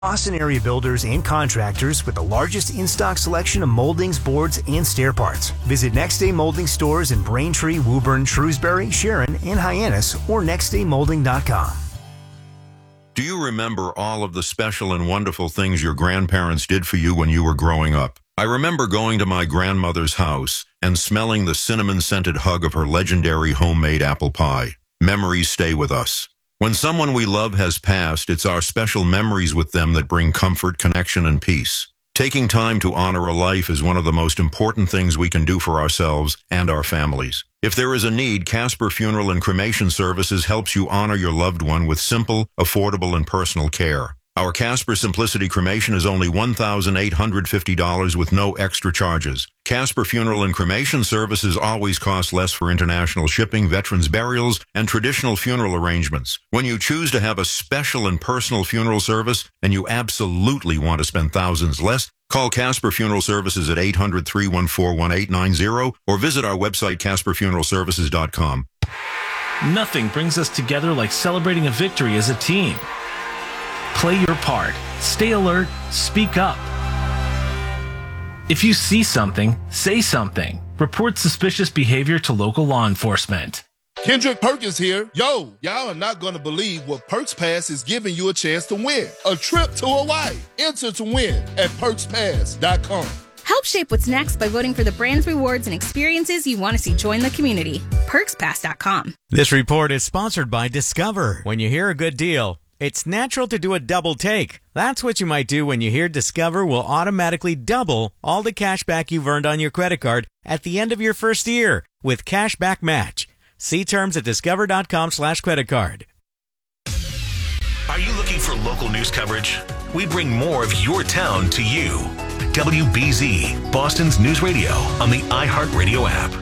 Boston area builders and contractors with the largest in-stock selection of moldings, boards, and stair parts. Visit Next Day Molding stores in Braintree, Woburn, Shrewsbury, Sharon, and Hyannis, or nextdaymolding.com. Do you remember all of the special and wonderful things your grandparents did for you when you were growing up? I remember going to my grandmother's house and smelling the cinnamon-scented hug of her legendary homemade apple pie. Memories stay with us. When someone we love has passed, it's our special memories with them that bring comfort, connection, and peace. Taking time to honor a life is one of the most important things we can do for ourselves and our families. If there is a need, Casper Funeral and Cremation Services helps you honor your loved one with simple, affordable, and personal care. Our Casper Simplicity Cremation is only $1,850 with no extra charges. Casper Funeral and Cremation Services always cost less for international shipping, veterans burials, and traditional funeral arrangements. When you choose to have a special and personal funeral service, and you absolutely want to spend thousands less, call Casper Funeral Services at 800-314-1890 or visit our website, CasperFuneralServices.com. Nothing brings us together like celebrating a victory as a team. Play your part. Stay alert. Speak up. If you see something, say something. Report suspicious behavior to local law enforcement. Kendrick Perkins here. Yo, y'all are not going to believe what Perks Pass is giving you a chance to win. A trip to Hawaii. Enter to win at PerksPass.com. Help shape what's next by voting for the brands, rewards, and experiences you want to see join the community. PerksPass.com. This report is sponsored by Discover. When you hear a good deal, it's natural to do a double take. That's what you might do when you hear Discover will automatically double all the cash back you've earned on your credit card at the end of your first year with Cashback Match. See terms at discover.com/creditcard. Are you looking for local news coverage? We bring more of your town to you. WBZ, Boston's news radio on the iHeartRadio app.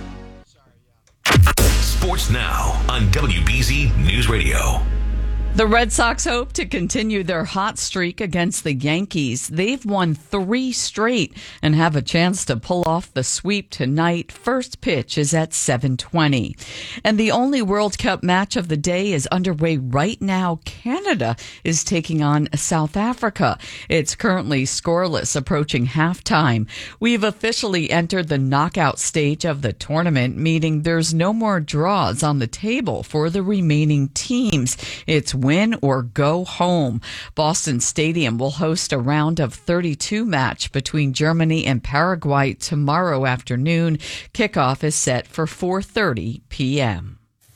Sports now on WBZ News Radio. The Red Sox hope to continue their hot streak against the Yankees. They've won 3 straight and have a chance to pull off the sweep tonight. First pitch is at 7:20. And the only World Cup match of the day is underway right now. Canada is taking on South Africa. It's currently scoreless, approaching halftime. We've officially entered the knockout stage of the tournament, meaning there's no more draws on the table for the remaining teams. It's win or go home. Boston Stadium will host a round of 32 match between Germany and Paraguay tomorrow afternoon. Kickoff is set for 4:30 p.m.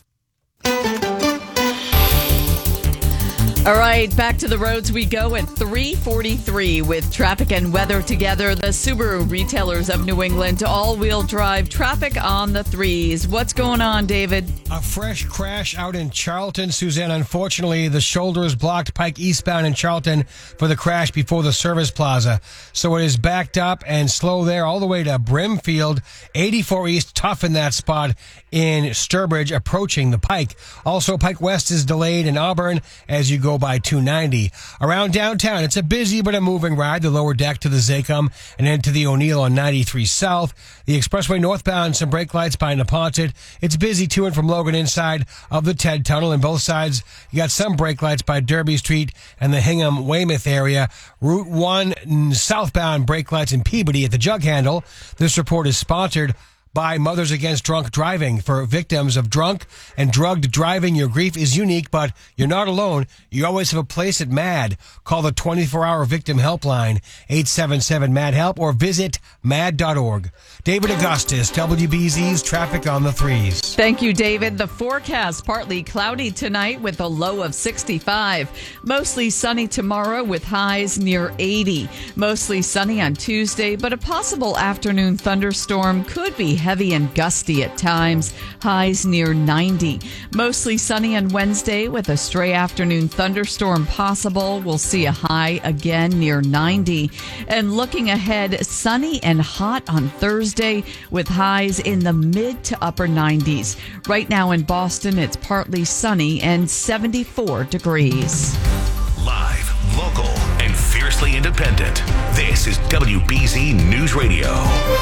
All right, back to the roads we go at 3:43 with traffic and weather together. The Subaru retailers of New England, all-wheel drive traffic on the 3s. What's going on, David? A fresh crash out in Charlton, Suzanne. Unfortunately, the shoulder is blocked Pike eastbound in Charlton for the crash before the service plaza. So it is backed up and slow there all the way to Brimfield. 84 East, tough in that spot in Sturbridge, approaching the Pike. Also, Pike West is delayed in Auburn as you go by 290. Around downtown, it's a busy but a moving ride. The lower deck to the Zacum and then to the O'Neill on 93 South. The expressway northbound, some brake lights by Neponset. It's busy to and from Logan inside of the Ted Tunnel. And both sides, you got some brake lights by Derby Street and the Hingham-Weymouth area. Route 1 southbound brake lights in Peabody at the Jug Handle. This report is sponsored by Mothers Against Drunk Driving. For victims of drunk and drugged driving, your grief is unique, but you're not alone. You always have a place at MAD. Call the 24-hour victim helpline, 877-MAD-HELP, or visit mad.org. David Augustus, WBZ's Traffic on the 3s. Thank you, David. The forecast, partly cloudy tonight with a low of 65. Mostly sunny tomorrow with highs near 80. Mostly sunny on Tuesday, but a possible afternoon thunderstorm could be heavy and gusty at times. Highs near 90. Mostly sunny on Wednesday with a stray afternoon thunderstorm possible. We'll see a high again near 90. And looking ahead, sunny and hot on Thursday with highs in the mid to upper 90s. Right now in Boston, it's partly sunny and 74 degrees. Live, local, and fiercely independent. This is WBZ News Radio.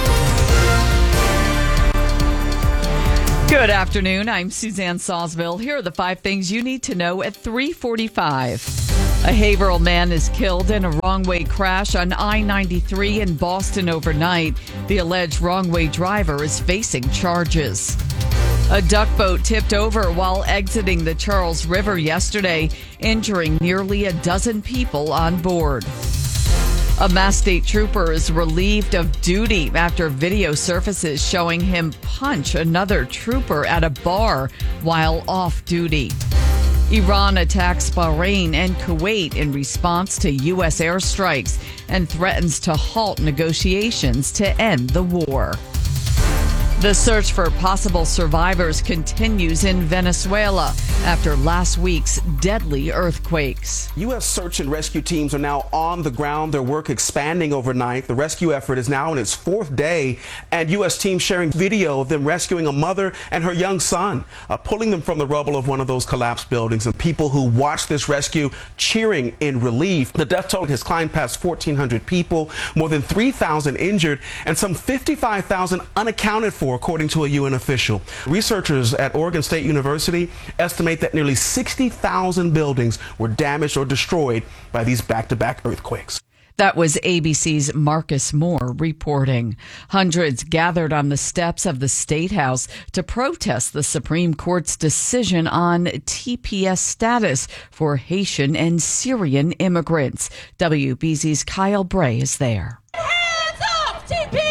Good afternoon. I'm Suzanne Sawsville. Here are the 5 things you need to know at 3:45. A Haverhill man is killed in a wrong-way crash on I-93 in Boston overnight. The alleged wrong-way driver is facing charges. A duck boat tipped over while exiting the Charles River yesterday, injuring nearly a dozen people on board. A Mass State Trooper is relieved of duty after video surfaces showing him punch another trooper at a bar while off duty. Iran attacks Bahrain and Kuwait in response to U.S. airstrikes and threatens to halt negotiations to end the war. The search for possible survivors continues in Venezuela after last week's deadly earthquakes. U.S. search and rescue teams are now on the ground, their work expanding overnight. The rescue effort is now in its fourth day, and U.S. teams sharing video of them rescuing a mother and her young son, pulling them from the rubble of one of those collapsed buildings, and people who watched this rescue cheering in relief. The death toll has climbed past 1,400 people, more than 3,000 injured, and some 55,000 unaccounted for, according to a UN official. Researchers at Oregon State University estimate that nearly 60,000 buildings were damaged or destroyed by these back-to-back earthquakes. That was ABC's Marcus Moore reporting. Hundreds gathered on the steps of the State House to protest the Supreme Court's decision on TPS status for Haitian and Syrian immigrants. WBZ's Kyle Bray is there. Hands off TPS!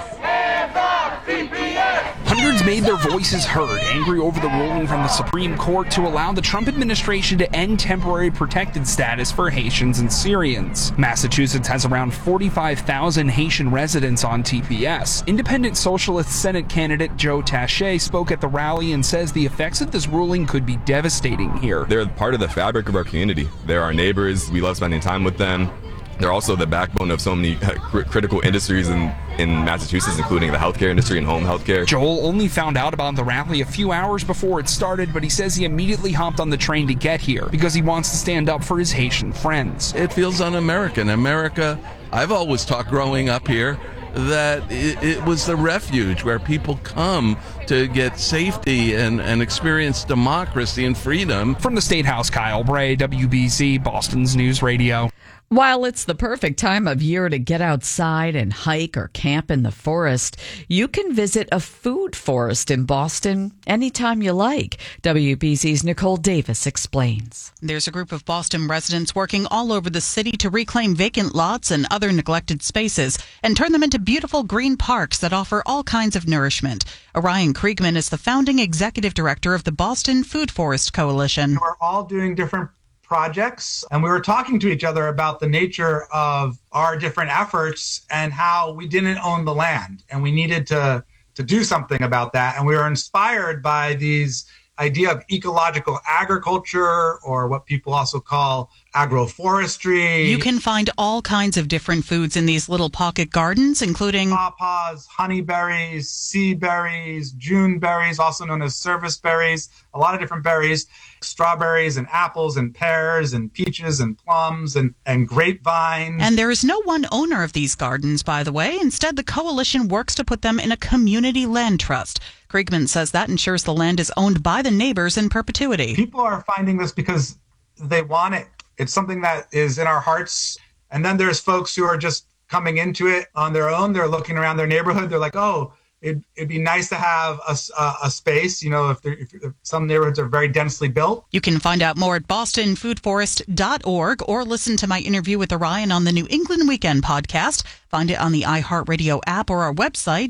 Hundreds made their voices heard, angry over the ruling from the Supreme Court to allow the Trump administration to end temporary protected status for Haitians and Syrians. Massachusetts has around 45,000 Haitian residents on TPS. Independent Socialist Senate candidate Joe Taché spoke at the rally and says the effects of this ruling could be devastating here. They're part of the fabric of our community. They're our neighbors. We love spending time with them. They're also the backbone of so many critical industries in Massachusetts, including the healthcare industry and home healthcare. Joel only found out about the rally a few hours before it started, but he says he immediately hopped on the train to get here because he wants to stand up for his Haitian friends. It feels un-American. America, I've always talked growing up here that it was the refuge where people come to get safety and experience democracy and freedom. From the State House, Kyle Bray, WBZ, Boston's News Radio. While it's the perfect time of year to get outside and hike or camp in the forest, you can visit a food forest in Boston anytime you like. WBZ's Nicole Davis explains. There's a group of Boston residents working all over the city to reclaim vacant lots and other neglected spaces and turn them into beautiful green parks that offer all kinds of nourishment. Orion Kriegman is the founding executive director of the Boston Food Forest Coalition. We're all doing different projects, and we were talking to each other about the nature of our different efforts and how we didn't own the land, and we needed to do something about that. And we were inspired by these idea of ecological agriculture, or what people also call agroforestry. You can find all kinds of different foods in these little pocket gardens, including pawpaws, honeyberries, sea berries, June berries, also known as service berries, a lot of different berries, strawberries and apples and pears and peaches and plums and grapevines. And there is no one owner of these gardens, by the way. Instead, the coalition works to put them in a community land trust. Kriegman says that ensures the land is owned by the neighbors in perpetuity. People are finding this because they want it. It's something that is in our hearts. And then there's folks who are just coming into it on their own. They're looking around their neighborhood. They're like, oh, it'd be nice to have a space, you know, if some neighborhoods are very densely built. You can find out more at bostonfoodforest.org or listen to my interview with Orion on the New England Weekend podcast. Find it on the iHeartRadio app or our website,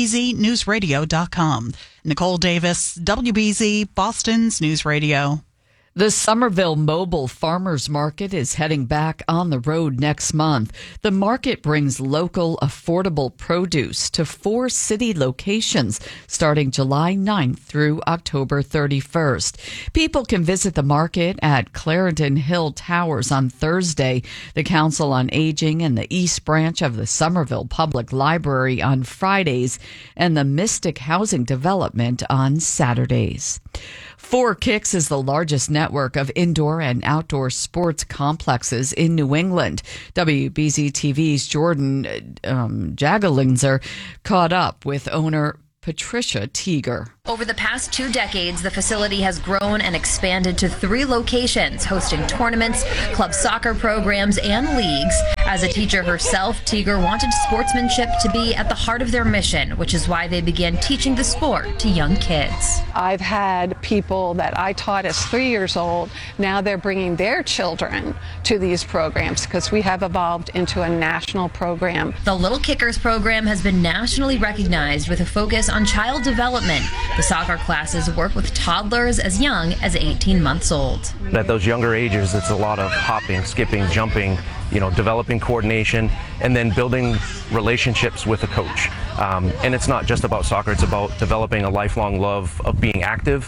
WBZNewsRadio.com. Nicole Davis, WBZ, Boston's News Radio. The Somerville Mobile Farmers Market is heading back on the road next month. The market brings local, affordable produce to 4 city locations starting July 9th through October 31st. People can visit the market at Clarendon Hill Towers on Thursday, the Council on Aging and the East Branch of the Somerville Public Library on Fridays, and the Mystic Housing Development on Saturdays. 4 Kicks is the largest network of indoor and outdoor sports complexes in New England. WBZ TV's Jordan Jagalinzer caught up with owner Patricia Teeger. Over the past 2 decades, the facility has grown and expanded to 3 locations, hosting tournaments, club soccer programs, and leagues. As a teacher herself, Teeger wanted sportsmanship to be at the heart of their mission, which is why they began teaching the sport to young kids. I've had people that I taught as 3 years old. Now they're bringing their children to these programs because we have evolved into a national program. The Little Kickers program has been nationally recognized with a focus on child development. The soccer classes work with toddlers as young as 18 months old. At those younger ages, it's a lot of hopping, skipping, jumping, developing coordination, and then building relationships with a coach. And it's not just about soccer, it's about developing a lifelong love of being active.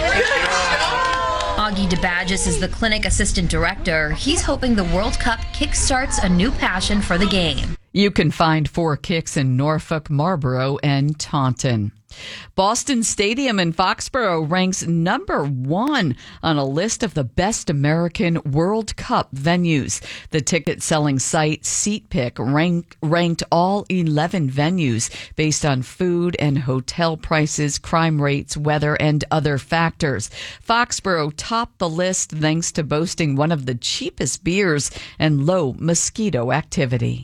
Augie DeBadges is the clinic assistant director. He's hoping the World Cup kickstarts a new passion for the game. You can find 4 Kicks in Norfolk, Marlborough, and Taunton. Boston Stadium in Foxborough ranks number 1 on a list of the best American World Cup venues. The ticket-selling site SeatPick ranked all 11 venues based on food and hotel prices, crime rates, weather, and other factors. Foxborough topped the list thanks to boasting one of the cheapest beers and low mosquito activity.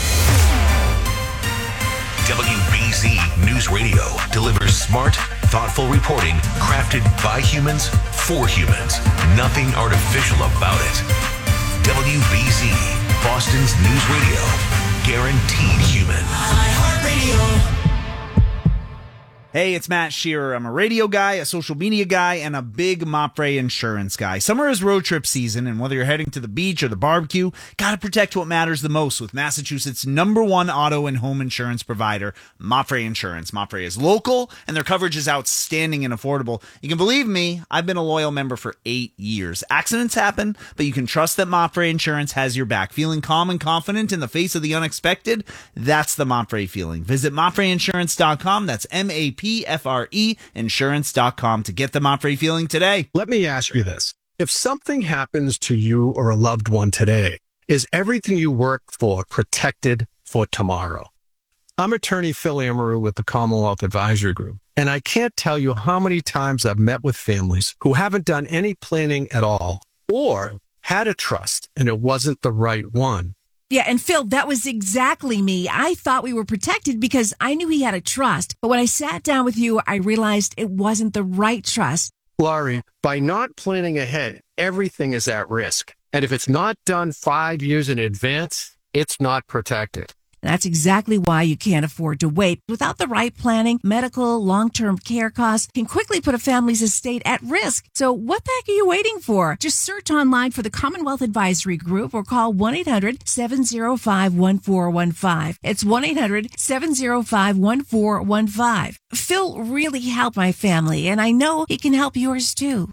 WBZ News Radio delivers smart, thoughtful reporting crafted by humans for humans. Nothing artificial about it. WBZ, Boston's News Radio. Guaranteed human. iHeartRadio. Hey, it's Matt Shearer. I'm a radio guy, a social media guy, and a big Mopre insurance guy. Summer is road trip season, and whether you're heading to the beach or the barbecue, gotta protect what matters the most with Massachusetts' #1 auto and home insurance provider, Mopre Insurance. Mopre is local, and their coverage is outstanding and affordable. You can believe me, I've been a loyal member for 8 years. Accidents happen, but you can trust that Mopre Insurance has your back. Feeling calm and confident in the face of the unexpected? That's the Mopre feeling. Visit MopreInsurance.com. That's MAPFRE insurance.com to get the Mopre feeling today. Let me ask you this. If something happens to you or a loved one today, is everything you work for protected for tomorrow? I'm attorney Phil Amaru with the Commonwealth Advisory Group, and I can't tell you how many times I've met with families who haven't done any planning at all or had a trust and it wasn't the right one. Yeah, and Phil, that was exactly me. I thought we were protected because I knew he had a trust. But when I sat down with you, I realized it wasn't the right trust. Laurie, by not planning ahead, everything is at risk. And if it's not done 5 years in advance, it's not protected. That's exactly why you can't afford to wait. Without the right planning, medical, long-term care costs can quickly put a family's estate at risk. So what the heck are you waiting for? Just search online for the Commonwealth Advisory Group or call 1-800-705-1415. It's 1-800-705-1415. Phil really helped my family, and I know he can help yours too.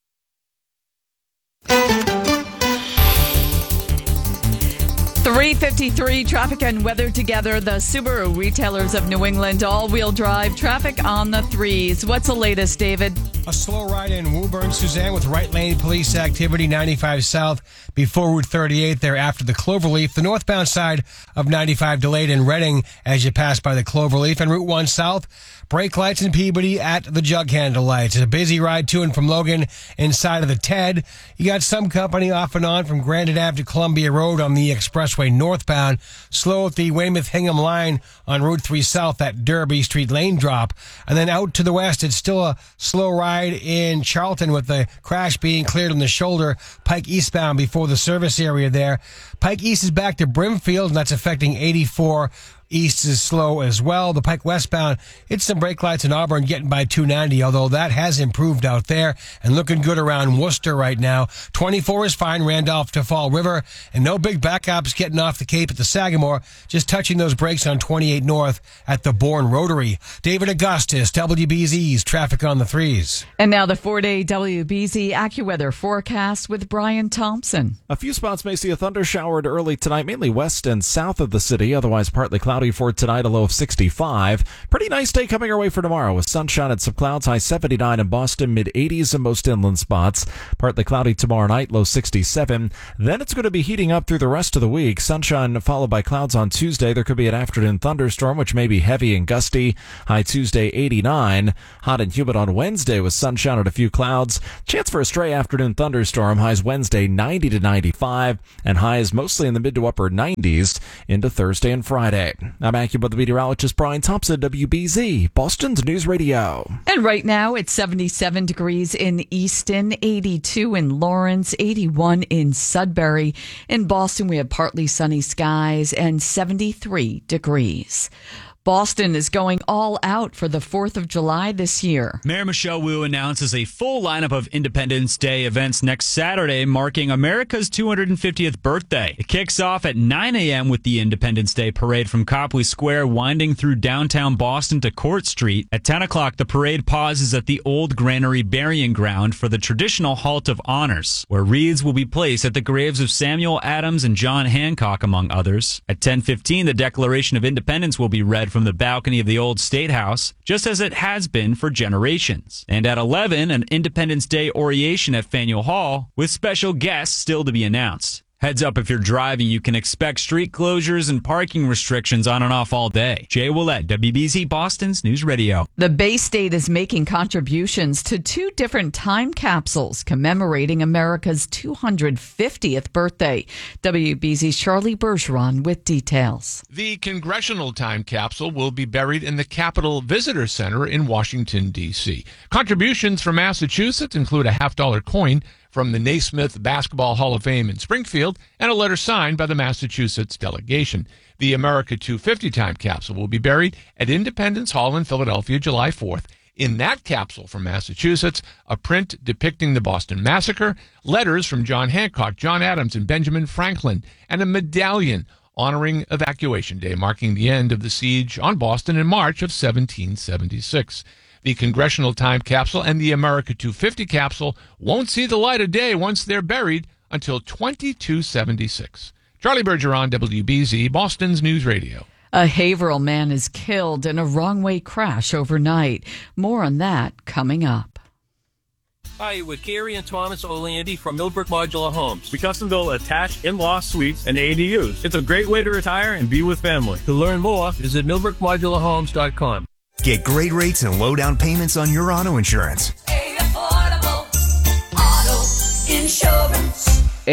3:53 traffic and weather together. The Subaru retailers of New England all-wheel drive traffic on the 3s. What's the latest, David? A slow ride in Woburn, Suzanne, with right lane police activity 95 south before Route 38 there after the Cloverleaf. The northbound side of 95 delayed in Reading as you pass by the Cloverleaf. And Route 1 south, brake lights in Peabody at the jug handle lights. It's a busy ride to and from Logan inside of the TED. You got some company off and on from Granite Ave to Columbia Road on the expressway northbound. Slow at the Weymouth-Hingham line on Route 3 south at Derby Street lane drop. And then out to the west, it's still a slow ride in Charlton with the crash being cleared on the shoulder. Pike eastbound before the service area there. Pike East is back to Brimfield, and that's affecting 84. East is slow as well. The Pike westbound, it's some brake lights in Auburn getting by 290, although that has improved out there and looking good around Worcester right now. 24 is fine, Randolph to Fall River, and no big backups getting off the Cape at the Sagamore, just touching those brakes on 28 North at the Bourne Rotary. David Augustus, WBZ's Traffic on the 3s. And now the 4-day WBZ AccuWeather forecast with Brian Thompson. A few spots may see a thunder shower early tonight, mainly west and south of the city, otherwise partly cloudy. cloudy for tonight, a low of 65. Pretty nice day coming our way for tomorrow with sunshine and some clouds, high 79 in Boston, mid-80s in most inland spots. Partly cloudy tomorrow night, low 67. Then it's going to be heating up through the rest of the week. Sunshine followed by clouds on Tuesday. There could be an afternoon thunderstorm, which may be heavy and gusty. High Tuesday, 89. Hot and humid on Wednesday with sunshine and a few clouds. Chance for a stray afternoon thunderstorm. Highs Wednesday, 90 to 95. And highs mostly in the mid to upper 90s into Thursday and Friday. I'm AccuWeather meteorologist Brian Thompson, WBZ, Boston's News Radio. And right now it's 77 degrees in Easton, 82 in Lawrence, 81 in Sudbury. In Boston, we have partly sunny skies and 73 degrees. Boston is going all out for the 4th of July this year. Mayor Michelle Wu announces a full lineup of Independence Day events next Saturday, marking America's 250th birthday. It kicks off at 9 a.m. with the Independence Day Parade from Copley Square, winding through downtown Boston to Court Street. At 10 o'clock, the parade pauses at the Old Granary Burying Ground for the traditional Halt of Honors, where wreaths will be placed at the graves of Samuel Adams and John Hancock, among others. At 10:15, the Declaration of Independence will be read from the balcony of the old State House, just as it has been for generations. And at 11, an Independence Day oration at Faneuil Hall, with special guests still to be announced. Heads up, if you're driving, you can expect street closures and parking restrictions on and off all day. Jay Willett, WBZ Boston's News Radio. The Bay State is making contributions to 2 different time capsules commemorating America's 250th birthday. WBZ's Charlie Bergeron with details. The Congressional Time Capsule will be buried in the Capitol Visitor Center in Washington, D.C. Contributions from Massachusetts include a $50 coin from the Naismith Basketball Hall of Fame in Springfield and a letter signed by the Massachusetts delegation. The America 250 Time Capsule will be buried at Independence Hall in Philadelphia July 4th. In that capsule from Massachusetts, a print depicting the Boston Massacre, letters from John Hancock, John Adams, and Benjamin Franklin, and a medallion honoring Evacuation Day, marking the end of the siege on Boston in March of 1776. The Congressional Time Capsule and the America 250 Capsule won't see the light of day once they're buried until 2276. Charlie Bergeron, WBZ, Boston's News Radio. A Haverhill man is killed in a wrong-way crash overnight. More on that coming up. Hi, with Gary and Thomas O'Landy from Millbrook Modular Homes. We custom build attached in-law suites and ADUs. It's a great way to retire and be with family. To learn more, visit millbrookmodularhomes.com. Get great rates and low down payments on your auto insurance. Affordable Auto Insurance.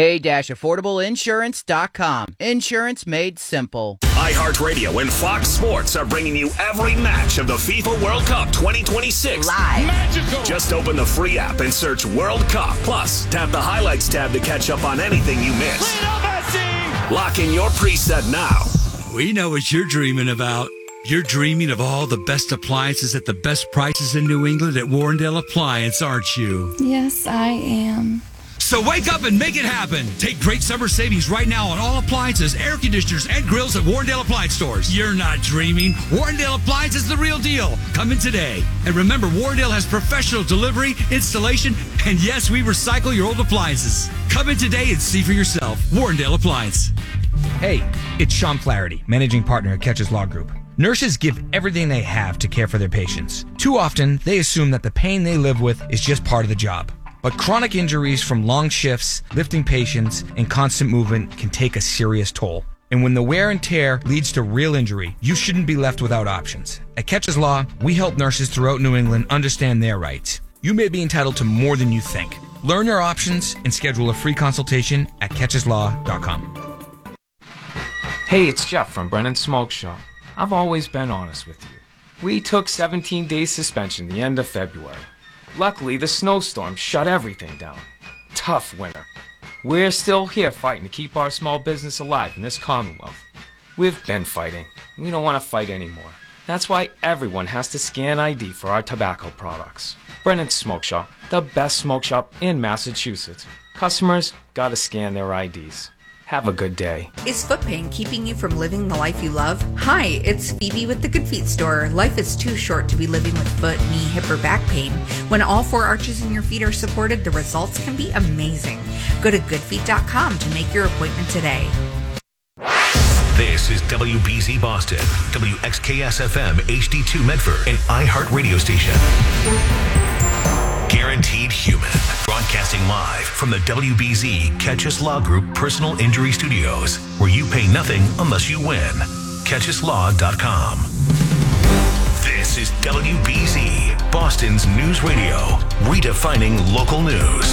A-affordableinsurance.com. Insurance made simple. iHeartRadio and Fox Sports are bringing you every match of the FIFA World Cup 2026. Live. Magical. Just open the free app and search World Cup. Plus, tap the highlights tab to catch up on anything you missed. Lock in your preset now. We know what you're dreaming about. You're dreaming of all the best appliances at the best prices in New England at Warrendale Appliance, aren't you? Yes, I am. So wake up and make it happen. Take great summer savings right now on all appliances, air conditioners, and grills at Warrendale Appliance Stores. You're not dreaming. Warrendale Appliance is the real deal. Come in today. And remember, Warrendale has professional delivery, installation, and yes, we recycle your old appliances. Come in today and see for yourself. Warrendale Appliance. Hey, it's Sean Flaherty, managing partner at Catches Law Group. Nurses give everything they have to care for their patients. Too often, they assume that the pain they live with is just part of the job. But chronic injuries from long shifts, lifting patients, and constant movement can take a serious toll. And when the wear and tear leads to real injury, you shouldn't be left without options. At Catches Law, we help nurses throughout New England understand their rights. You may be entitled to more than you think. Learn your options and schedule a free consultation at catcheslaw.com. Hey, it's Jeff from Brennan's Smoke Shop. I've always been honest with you. We took 17 days suspension the end of February. Luckily, the snowstorm shut everything down. Tough winter. We're still here fighting to keep our small business alive in this Commonwealth. We've been fighting. We don't want to fight anymore. That's why everyone has to scan ID for our tobacco products. Brennan's Smoke Shop, the best smoke shop in Massachusetts. Customers gotta scan their IDs. Have a good day. Is foot pain keeping you from living the life you love? Hi, it's Phoebe with the Good Feet store. Life is too short to be living with foot, knee, hip, or back pain. When all 4 arches in your feet are supported, the results can be amazing. Go to goodfeet.com to make your appointment today. This is WBZ Boston, WXKS FM HD2 Medford, an iHeart radio station. Guaranteed Human, broadcasting live from the WBZ Catchus Law Group Personal Injury Studios, where you pay nothing unless you win. CatchusLaw.com. This is WBZ, Boston's news radio, redefining local news.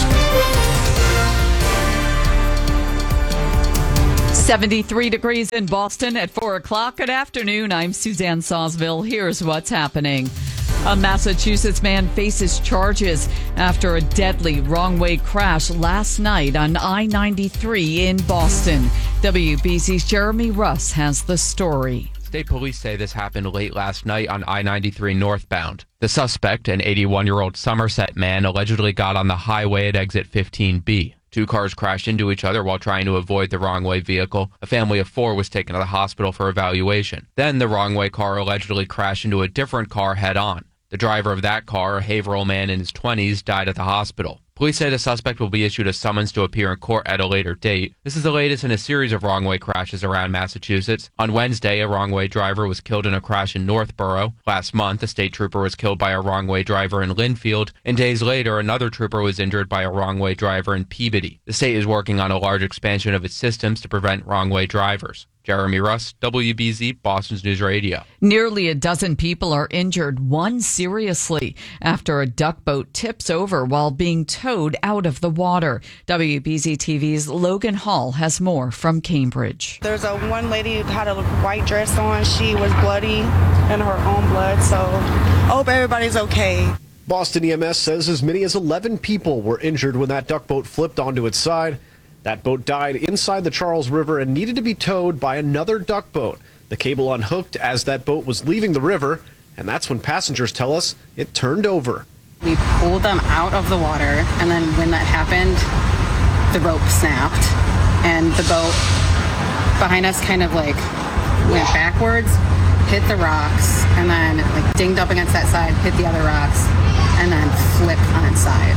73 degrees in Boston at 4 o'clock. Good afternoon. I'm Suzanne Sawsville. Here's what's happening. A Massachusetts man faces charges after a deadly wrong-way crash last night on I-93 in Boston. WBZ's Jeremy Russ has the story. State police say this happened late last night on I-93 northbound. The suspect, an 81-year-old Somerset man, allegedly got on the highway at exit 15B. Two cars crashed into each other while trying to avoid the wrong-way vehicle. A family of four was taken to the hospital for evaluation. Then the wrong-way car allegedly crashed into a different car head-on. The driver of that car, a Haverhill man in his 20s, died at the hospital. Police say the suspect will be issued a summons to appear in court at a later date. This is the latest in a series of wrong-way crashes around Massachusetts. On Wednesday, a wrong-way driver was killed in a crash in Northborough. Last month, a state trooper was killed by a wrong-way driver in Linfield. And days later, another trooper was injured by a wrong-way driver in Peabody. The state is working on a large expansion of its systems to prevent wrong-way drivers. Jeremy Russ, WBZ, Boston's News Radio. Nearly a dozen people are injured, one seriously, after a duck boat tips over while being towed out of the water. WBZ TV's Logan Hall has more from Cambridge. There's one lady who had a white dress on. She was bloody in her own blood, so I hope everybody's okay. Boston EMS says as many as 11 people were injured when that duck boat flipped onto its side. That boat died inside the Charles River and needed to be towed by another duck boat. The cable unhooked as that boat was leaving the river, and that's when passengers tell us it turned over. We pulled them out of the water, and then when that happened, the rope snapped, and the boat behind us kind of like went backwards, hit the rocks, and then like dinged up against that side, hit the other rocks, and then flipped on its side.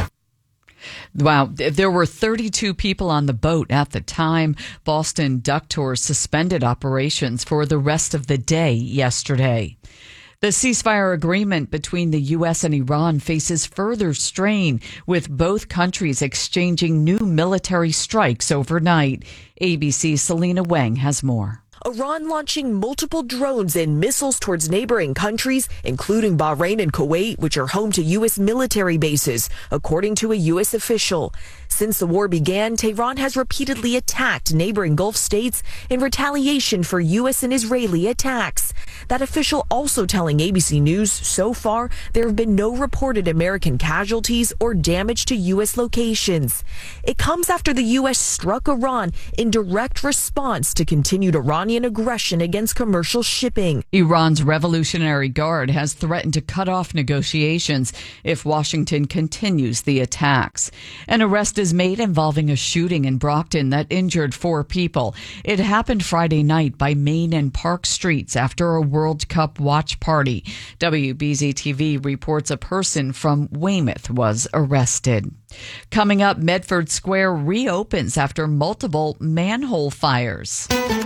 Wow. There were 32 people on the boat at the time. Boston Duck Tours suspended operations for the rest of the day yesterday. The ceasefire agreement between the U.S. and Iran faces further strain, with both countries exchanging new military strikes overnight. ABC's Selena Wang has more. Iran launching multiple drones and missiles towards neighboring countries, including Bahrain and Kuwait, which are home to U.S. military bases, according to a U.S. official. Since the war began, Tehran has repeatedly attacked neighboring Gulf states in retaliation for U.S. and Israeli attacks. That official also telling ABC News, so far, there have been no reported American casualties or damage to U.S. locations. It comes after the U.S. struck Iran in direct response to continued Iranian aggression against commercial shipping. Iran's Revolutionary Guard has threatened to cut off negotiations if Washington continues the attacks. An arrest is made involving a shooting in Brockton that injured 4 people. It happened Friday night by Main and Park Streets after a World Cup watch party. WBZ TV reports a person from Weymouth was arrested. Coming up, Medford Square reopens after multiple manhole fires.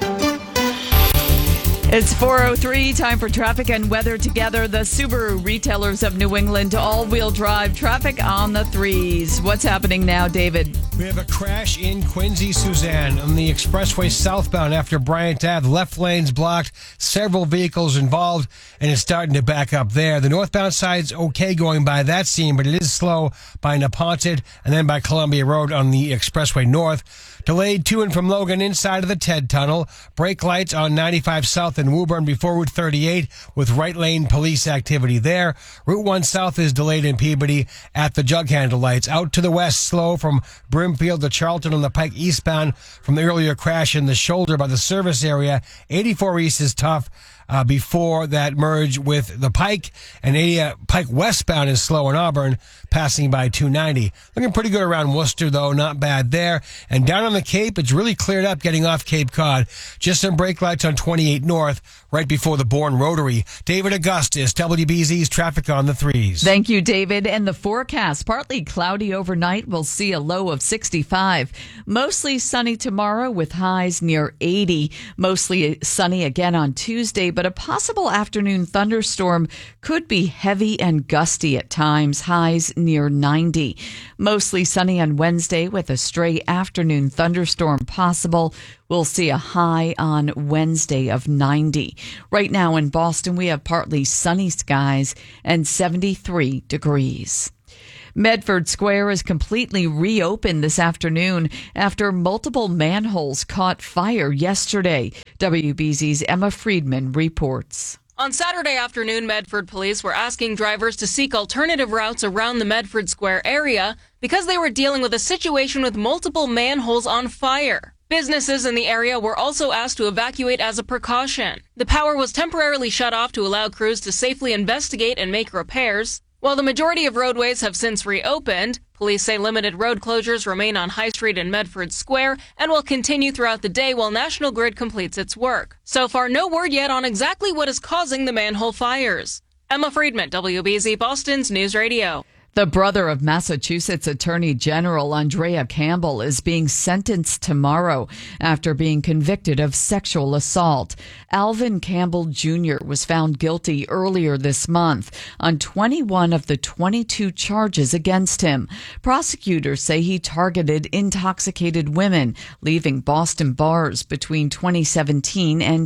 It's 4:03, time for traffic and weather together. The Subaru retailers of New England, all-wheel drive traffic on the 3s. What's happening now, David? We have a crash in Quincy, Suzanne, on the expressway southbound after Bryant Ave. Left lane's blocked, several vehicles involved, and it's starting to back up there. The northbound side's okay going by that scene, but it is slow by Neponset and then by Columbia Road on the expressway north. Delayed to and from Logan inside of the TED Tunnel. Brake lights on 95 South and Woburn before Route 38 with right lane police activity there. Route 1 South is delayed in Peabody at the jug handle lights. Out to the west, slow from Brimfield to Charlton on the Pike eastbound from the earlier crash in the shoulder by the service area. 84 East is tough. before that merge with the Pike. And 80 Pike westbound is slow in Auburn, passing by 290. Looking pretty good around Worcester, though. Not bad there. And down on the Cape, it's really cleared up getting off Cape Cod. Just some brake lights on 28 North, right before the Bourne Rotary. David Augustus, WBZ's traffic on the 3s. Thank you, David. And the forecast, partly cloudy overnight. We'll see a low of 65. Mostly sunny tomorrow with highs near 80. Mostly sunny again on Tuesday, but a possible afternoon thunderstorm could be heavy and gusty at times. Highs near 90. Mostly sunny on Wednesday with a stray afternoon thunderstorm possible. We'll see a high on Wednesday of 90. Right now in Boston, we have partly sunny skies and 73 degrees. Medford Square is completely reopened this afternoon after multiple manholes caught fire yesterday. WBZ's Emma Friedman reports. On Saturday afternoon, Medford police were asking drivers to seek alternative routes around the Medford Square area because they were dealing with a situation with multiple manholes on fire. Businesses in the area were also asked to evacuate as a precaution. The power was temporarily shut off to allow crews to safely investigate and make repairs. While the majority of roadways have since reopened, police say limited road closures remain on High Street and Medford Square and will continue throughout the day while National Grid completes its work. So far, no word yet on exactly what is causing the manhole fires. Emma Friedman, WBZ Boston's News Radio. The brother of Massachusetts Attorney General Andrea Campbell is being sentenced tomorrow after being convicted of sexual assault. Alvin Campbell Jr. was found guilty earlier this month on 21 of the 22 charges against him. Prosecutors say he targeted intoxicated women, leaving Boston bars between 2017 and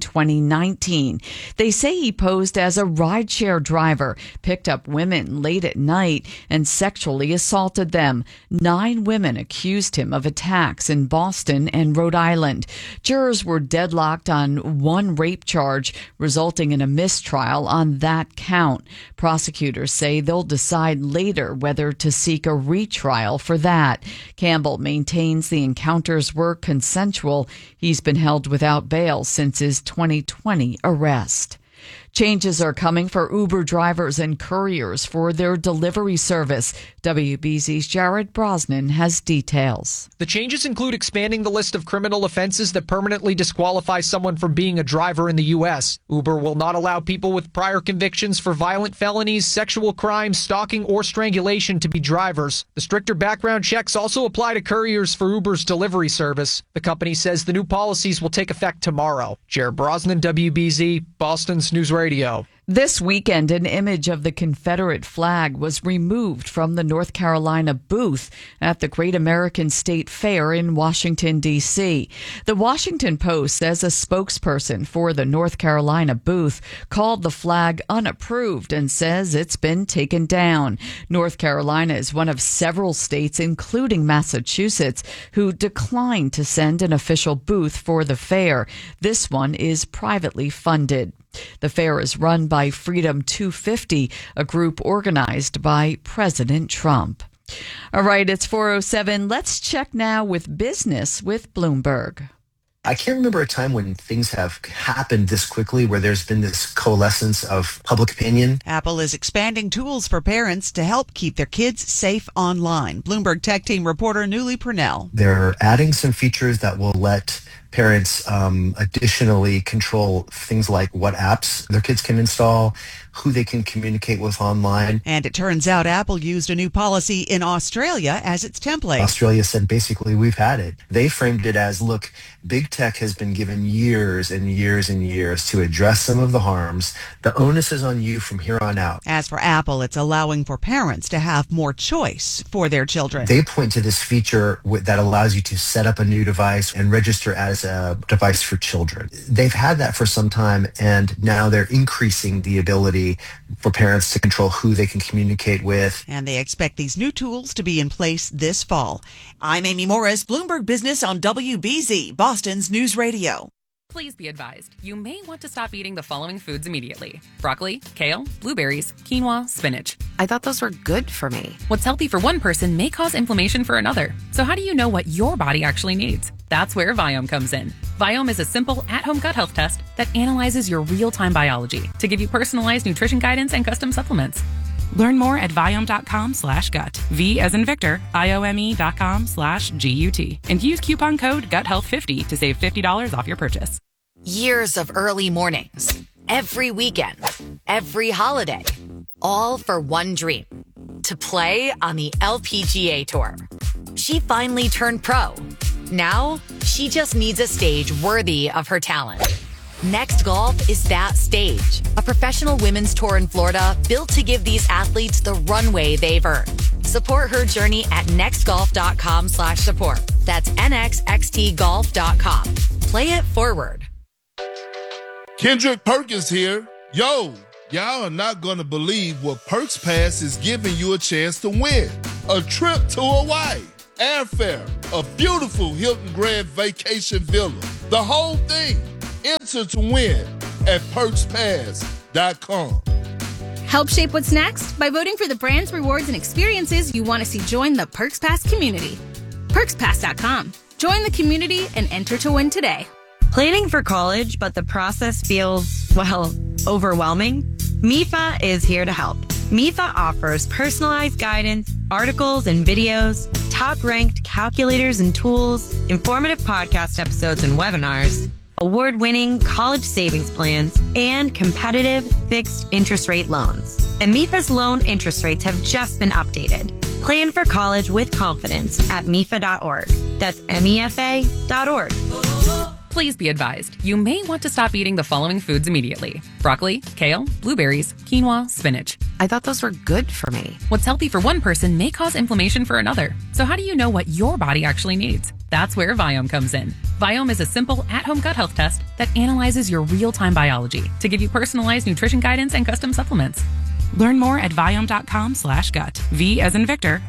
2019. They say he posed as a rideshare driver, picked up women late at night, and sexually assaulted them. 9 women accused him of attacks in Boston and Rhode Island. Jurors were deadlocked on one rape charge, resulting in a mistrial on that count. Prosecutors say they'll decide later whether to seek a retrial for that. Campbell maintains the encounters were consensual. He's been held without bail since his 2020 arrest. Changes are coming for Uber drivers and couriers for their delivery service. WBZ's Jared Brosnan has details. The changes include expanding the list of criminal offenses that permanently disqualify someone from being a driver in the U.S. Uber will not allow people with prior convictions for violent felonies, sexual crimes, stalking, or strangulation to be drivers. The stricter background checks also apply to couriers for Uber's delivery service. The company says the new policies will take effect tomorrow. Jared Brosnan, WBZ, Boston's News Radio. This weekend, an image of the Confederate flag was removed from the North Carolina booth at the Great American State Fair in Washington, D.C. The Washington Post says a spokesperson for the North Carolina booth called the flag unapproved and says it's been taken down. North Carolina is one of several states, including Massachusetts, who declined to send an official booth for the fair. This one is privately funded. The fair is run by Freedom 250, a group organized by President Trump. All right, it's 4:07. Let's check now with business with Bloomberg. I can't remember a time when things have happened this quickly where there's been this coalescence of public opinion. Apple is expanding tools for parents to help keep their kids safe online. Bloomberg Tech Team reporter Newly Purnell. They're adding some features that will let parents additionally control things like what apps their kids can install, who they can communicate with online. And it turns out Apple used a new policy in Australia as its template. Australia said basically we've had it. They framed it as, look, big tech has been given years and years and years to address some of the harms. The onus is on you from here on out. As for Apple, it's allowing for parents to have more choice for their children. They point to this feature that allows you to set up a new device and register as a device for children. They've had that for some time, and now they're increasing the ability for parents to control who they can communicate with. And they expect these new tools to be in place this fall. I'm Amy Morris, Bloomberg Business on WBZ, Boston's News Radio. Please be advised, you may want to stop eating the following foods immediately. Broccoli, kale, blueberries, quinoa, spinach. I thought those were good for me. What's healthy for one person may cause inflammation for another. So how do you know what your body actually needs? That's where Viome comes in. Viome is a simple at-home gut health test that analyzes your real-time biology to give you personalized nutrition guidance and custom supplements. Learn more at Viome.com/gut. V as in Victor, IOME.com/GUT. And use coupon code GUTHEALTH50 to save $50 off your purchase. Years of early mornings, every weekend, every holiday, all for one dream, to play on the LPGA Tour. She finally turned pro. Now, she just needs a stage worthy of her talent. Next Golf is that stage. A professional women's tour in Florida built to give these athletes the runway they've earned. Support her journey at nextgolf.com/support. That's nxxtgolf.com. Play it forward. Kendrick Perkins here. Yo, y'all are not going to believe what Perks Pass is giving you a chance to win. A trip to Hawaii, airfare, a beautiful Hilton Grand Vacation Villa. The whole thing. Enter to win at PerksPass.com. Help shape what's next by voting for the brands, rewards, and experiences you want to see join the Perks Pass community. PerksPass.com. Join the community and enter to win today. Planning for college, but the process feels, well, overwhelming? MIFA is here to help. MIFA offers personalized guidance, articles and videos, top-ranked calculators and tools, informative podcast episodes and webinars, award-winning college savings plans, and competitive fixed interest rate loans. And MIFA's loan interest rates have just been updated. Plan for college with confidence at MIFA.org. That's MEFA.org. Please be advised, you may want to stop eating the following foods immediately. Broccoli, kale, blueberries, quinoa, spinach. I thought those were good for me. What's healthy for one person may cause inflammation for another. So how do you know what your body actually needs? That's where Viome comes in. Viome is a simple at-home gut health test that analyzes your real-time biology to give you personalized nutrition guidance and custom supplements. Learn more at Viome.com/gut. V as in Victor,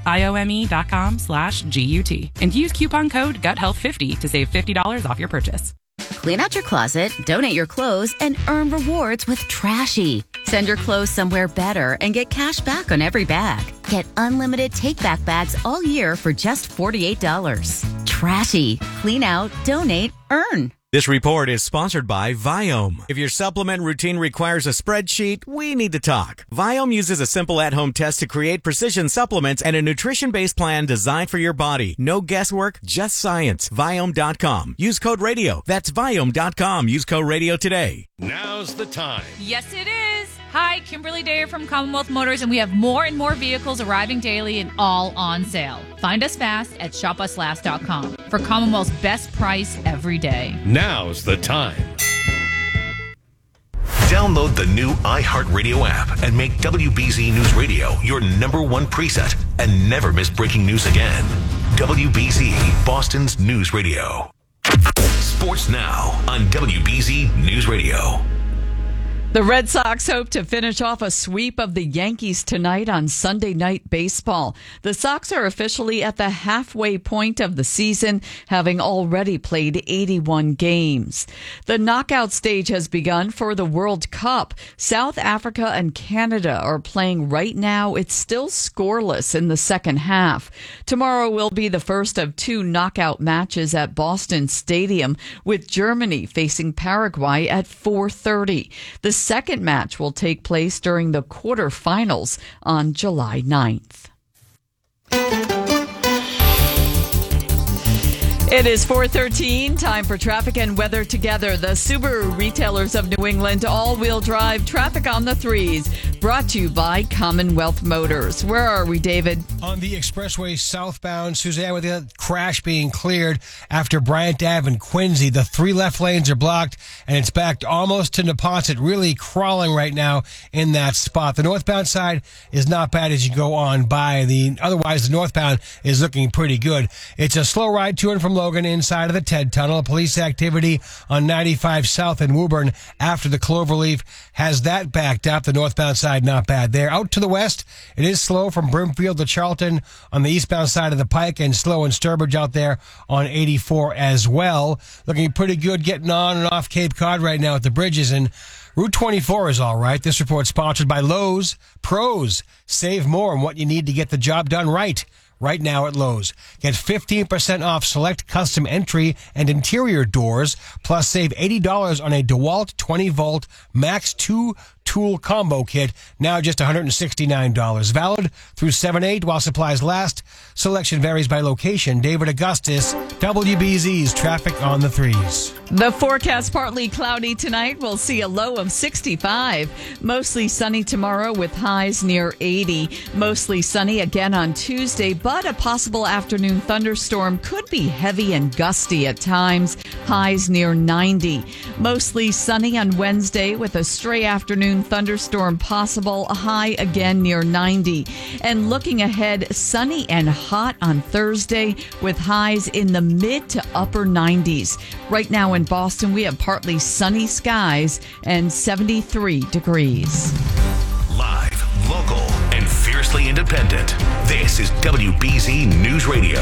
IOME.com/GUT. And use coupon code GUTHEALTH50 to save $50 off your purchase. Clean out your closet, donate your clothes, and earn rewards with Trashy. Send your clothes somewhere better and get cash back on every bag. Get unlimited take-back bags all year for just $48. Trashy. Clean out, donate, earn. This report is sponsored by Viome. If your supplement routine requires a spreadsheet, we need to talk. Viome uses a simple at-home test to create precision supplements and a nutrition-based plan designed for your body. No guesswork, just science. Viome.com. Use code radio. That's Viome.com. Use code radio today. Now's the time. Yes, it is. Hi, Kimberly Dare from Commonwealth Motors, and we have more and more vehicles arriving daily and all on sale. Find us fast at shopuslast.com for Commonwealth's best price every day. Now's the time. Download the new iHeartRadio app and make WBZ News Radio your #1 preset and never miss breaking news again. WBZ, Boston's news radio. Sports now on WBZ News Radio. The Red Sox hope to finish off a sweep of the Yankees tonight on Sunday Night Baseball. The Sox are officially at the halfway point of the season, having already played 81 games. The knockout stage has begun for the World Cup. South Africa and Canada are playing right now. It's still scoreless in the second half. Tomorrow will be the first of 2 knockout matches at Boston Stadium, with Germany facing Paraguay at 4:30. The second match will take place during the quarterfinals on July 9th. It is 4:13, time for traffic and weather together. The Subaru retailers of New England all-wheel drive traffic on the 3s, brought to you by Commonwealth Motors. Where are we, David? On the expressway southbound, Suzanne, with the crash being cleared after Bryant Ave and Quincy. The 3 left lanes are blocked and it's backed almost to Neponset, really crawling right now in that spot. The northbound side is not bad as you go on by. Otherwise, the northbound is looking pretty good. It's a slow ride to and from Logan inside of the TED Tunnel. Police activity on 95 South in Woburn after the Cloverleaf has that backed up. The northbound side not bad there. Out to the west, it is slow from Brimfield to Charlton on the eastbound side of the Pike, and slow in Sturbridge out there on 84 as well. Looking pretty good getting on and off Cape Cod right now at the bridges, and Route 24 is all right. This report sponsored by Lowe's Pros. Save more on what you need to get the job done right now at Lowe's. Get 15% off select custom entry and interior doors, plus save $80 on a DeWalt 20-volt Max 2 tool combo kit, now just $169. Valid through 7/8 while supplies last. Selection varies by location. David Augustus, WBZ's Traffic on the 3s. The forecast partly cloudy tonight. We'll see a low of 65. Mostly sunny tomorrow with highs near 80. Mostly sunny again on Tuesday, but a possible afternoon thunderstorm could be heavy and gusty at times. Highs near 90. Mostly sunny on Wednesday with a stray afternoon thunderstorm possible. A high again near 90. And looking ahead, sunny and hot on Thursday with highs in the mid to upper 90s. Right now in Boston, we have partly sunny skies and 73 degrees. Live, local, and fiercely independent. This is WBZ News Radio.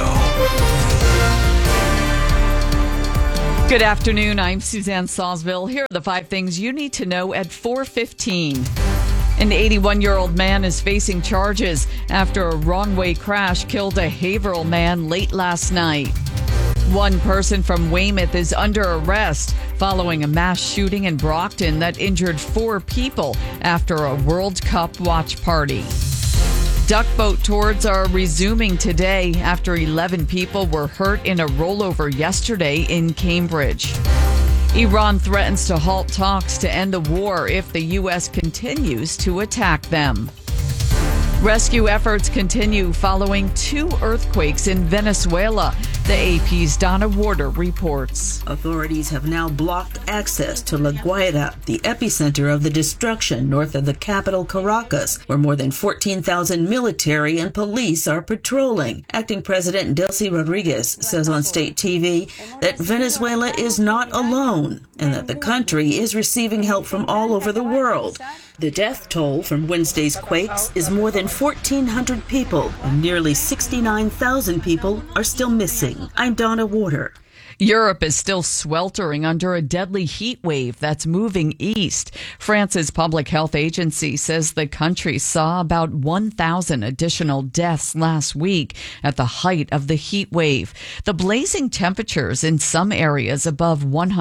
Good afternoon. I'm Suzanne Sawsville. Here are the 5 things you need to know at 4:15. An 81-year-old man is facing charges after a wrong-way crash killed a Haverhill man late last night. One person from Weymouth is under arrest following a mass shooting in Brockton that injured 4 people after a World Cup watch party. Duck boat tours are resuming today after 11 people were hurt in a rollover yesterday in Cambridge. Iran threatens to halt talks to end the war if the U.S. continues to attack them. Rescue efforts continue following 2 earthquakes in Venezuela. The AP's Donna Warder reports. Authorities have now blocked access to La Guaira, the epicenter of the destruction north of the capital Caracas, where more than 14,000 military and police are patrolling. Acting President Delcy Rodriguez says on state TV that Venezuela is not alone and that the country is receiving help from all over the world. The death toll from Wednesday's quakes is more than 1,400 people, and nearly 69,000 people are still missing. I'm Donna Warder. Europe is still sweltering under a deadly heat wave that's moving east. France's public health agency says the country saw about 1,000 additional deaths last week at the height of the heat wave. The blazing temperatures in some areas above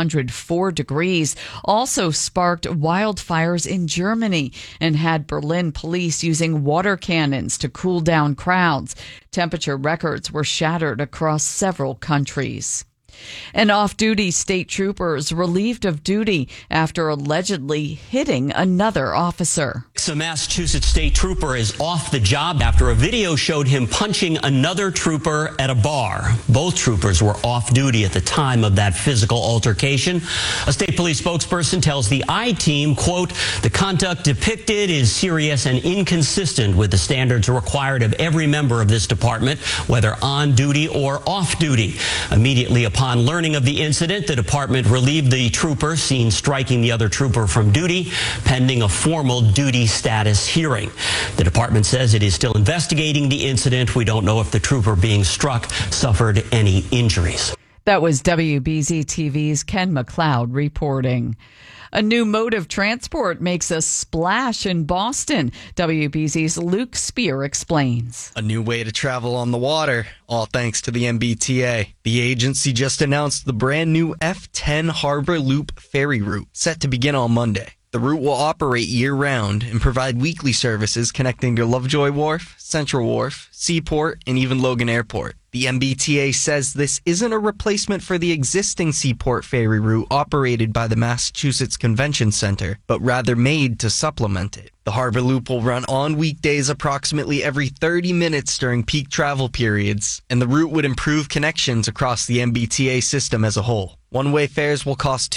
104 degrees also sparked wildfires in Germany and had Berlin police using water cannons to cool down crowds. Temperature records were shattered across several countries. And off-duty state troopers relieved of duty after allegedly hitting another officer. A Massachusetts state trooper is off the job after a video showed him punching another trooper at a bar. Both troopers were off duty at the time of that physical altercation. A state police spokesperson tells the I-Team, quote, "The conduct depicted is serious and inconsistent with the standards required of every member of this department, whether on duty or off duty." Immediately upon learning of the incident, the department relieved the trooper seen striking the other trooper from duty, pending a formal duty status hearing. The department says it is still investigating the incident. We don't know if the trooper being struck suffered any injuries. That was WBZ TV's Ken McLeod reporting. A new mode of transport makes a splash in Boston. WBZ's Luke Spear explains. A new way to travel on the water, all thanks to the MBTA. The agency just announced the brand new F10 Harbor Loop ferry route, set to begin on Monday. The route will operate year-round and provide weekly services connecting to Lovejoy Wharf, Central Wharf, Seaport, and even Logan Airport. The MBTA says this isn't a replacement for the existing Seaport ferry route operated by the Massachusetts Convention Center, but rather made to supplement it. The Harbor Loop will run on weekdays approximately every 30 minutes during peak travel periods, and the route would improve connections across the MBTA system as a whole. One-way fares will cost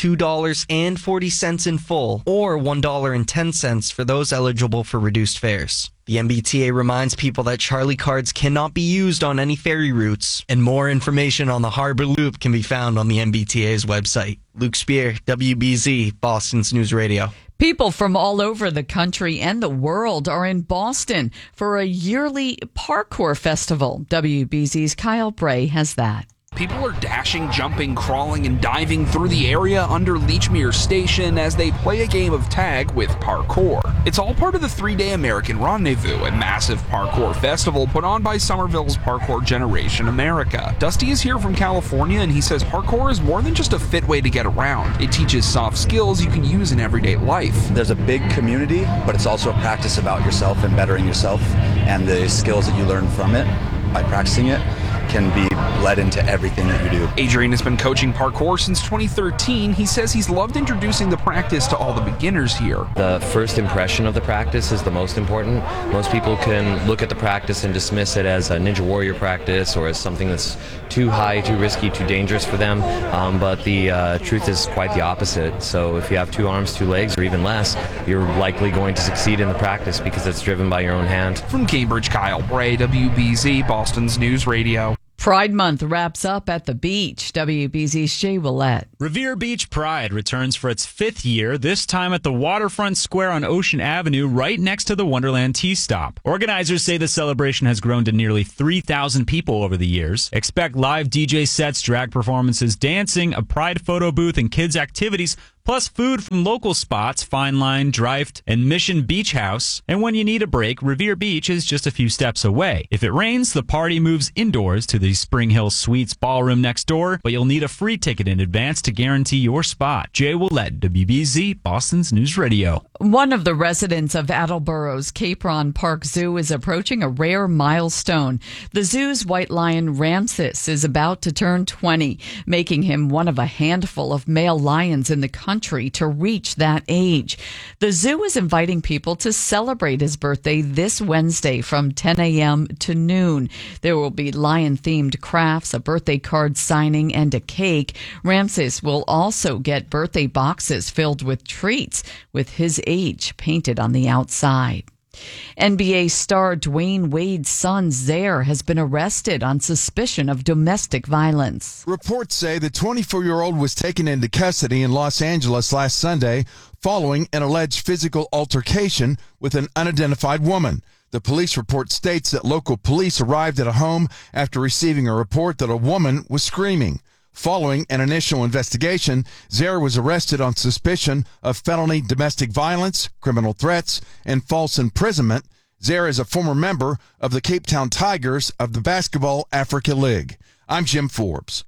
$2.40 in full or $1.10 for those eligible for reduced fares. The MBTA reminds people that Charlie cards cannot be used on any ferry routes, and more information on the Harbor Loop can be found on the MBTA's website. Luke Spear, WBZ, Boston's News Radio. People from all over the country and the world are in Boston for a yearly parkour festival. WBZ's Kyle Bray has that. People are dashing, jumping, crawling, and diving through the area under Leechmere Station as they play a game of tag with parkour. It's all part of the 3-day American Rendezvous, a massive parkour festival put on by Somerville's Parkour Generation America. Dusty is here from California, and he says parkour is more than just a fit way to get around. It teaches soft skills you can use in everyday life. There's a big community, but it's also a practice about yourself and bettering yourself, and the skills that you learn from it by practicing it can be bled into everything that you do. Adrian has been coaching parkour since 2013. He says he's loved introducing the practice to all the beginners here. The first impression of the practice is the most important. Most people can look at the practice and dismiss it as a Ninja Warrior practice or as something that's too high, too risky, too dangerous for them. But the truth is quite the opposite. So if you have 2 arms, 2 legs, or even less, you're likely going to succeed in the practice because it's driven by your own hand. From Cambridge, Kyle Bray, WBZ, Boston's News Radio. Pride Month wraps up at the beach. WBZ's Jay Willette. Revere Beach Pride returns for its 5th year, this time at the Waterfront Square on Ocean Avenue, right next to the Wonderland Tea Stop. Organizers say the celebration has grown to nearly 3,000 people over the years. Expect live DJ sets, drag performances, dancing, a Pride photo booth, and kids' activities, plus food from local spots, Fine Line, Drift, and Mission Beach House. And when you need a break, Revere Beach is just a few steps away. If it rains, the party moves indoors to the Spring Hill Suites ballroom next door, but you'll need a free ticket in advance to guarantee your spot. Jay Willette, WBZ, Boston's News Radio. One of the residents of Attleborough's Capron Park Zoo is approaching a rare milestone. The zoo's white lion Ramses is about to turn 20, making him one of a handful of male lions in the country to reach that age. The zoo is inviting people to celebrate his birthday this Wednesday from 10 a.m. to noon. There will be lion-themed crafts, a birthday card signing, and a cake. Ramses will also get birthday boxes filled with treats with his age painted on the outside. NBA star Dwayne Wade's son, Zaire, has been arrested on suspicion of domestic violence. Reports say the 24-year-old was taken into custody in Los Angeles last Sunday following an alleged physical altercation with an unidentified woman. The police report states that local police arrived at a home after receiving a report that a woman was screaming. Following an initial investigation, Zaire was arrested on suspicion of felony domestic violence, criminal threats, and false imprisonment. Zaire is a former member of the Cape Town Tigers of the Basketball Africa League. I'm Jim Forbes.